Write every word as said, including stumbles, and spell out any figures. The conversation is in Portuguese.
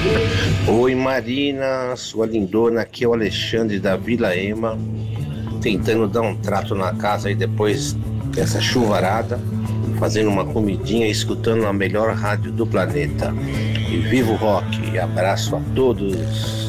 Oi Marina, sua lindona, aqui é o Alexandre da Vila Ema, tentando dar um trato na casa aí depois dessa chuvarada, fazendo uma comidinha e escutando a melhor rádio do planeta. E viva o rock, abraço a todos.